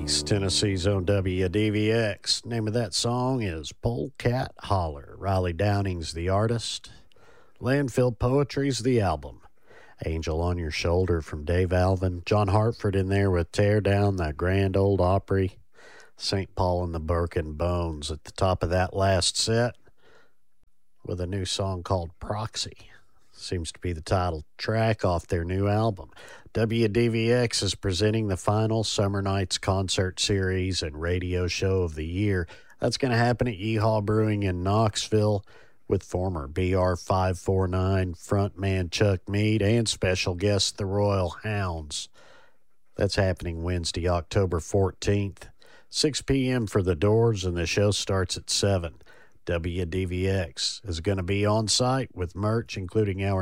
East Tennessee's own WDVX. Name of that song is Polecat Holler. Riley Downing's the artist. Landfill Poetry's the album. Angel on Your Shoulder from Dave Alvin. John Hartford in there with Tear Down the Grand Old Opry. St. Paul and the Broken Bones at the top of that last set with a new song called Proxy. Seems to be the title track off their new album. WDVX is presenting the final Summer Nights concert series and radio show of the year. That's going to happen at Yeehaw Brewing in Knoxville with former BR549 frontman Chuck Mead and special guest the Royal Hounds. That's happening Wednesday, October 14th. 6 p.m. for the doors, and the show starts at 7. WDVX is going to be on site with merch, including our